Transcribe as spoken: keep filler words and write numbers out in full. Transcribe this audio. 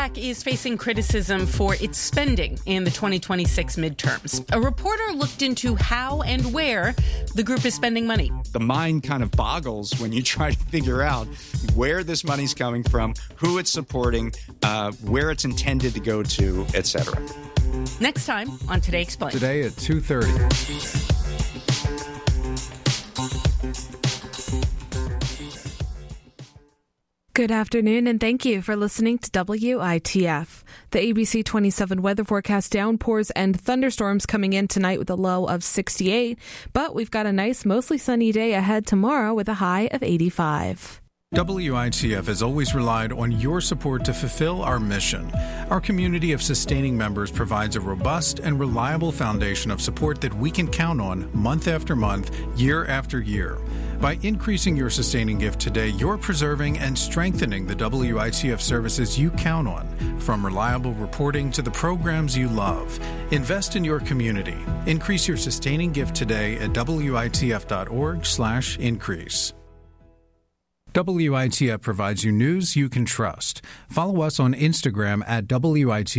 PAC is facing criticism for its spending in the twenty twenty-six midterms. A reporter looked into how and where the group is spending money. The mind kind of boggles when you try to figure out where this money's coming from, who it's supporting, uh, where it's intended to go to, et cetera. Next time on Today Explained. Today at two thirty. Good afternoon, and thank you for listening to W I T F. The A B C twenty-seven weather forecast: downpours and thunderstorms coming in tonight with a low of sixty-eight, but we've got a nice, mostly sunny day ahead tomorrow with a high of eighty-five. W I T F has always relied on your support to fulfill our mission. Our community of sustaining members provides a robust and reliable foundation of support that we can count on month after month, year after year. By increasing your sustaining gift today, you're preserving and strengthening the W I T F services you count on, from reliable reporting to the programs you love. Invest in your community. Increase your sustaining gift today at W I T F dot org slash increase. W I T F provides you news you can trust. Follow us on Instagram at W I T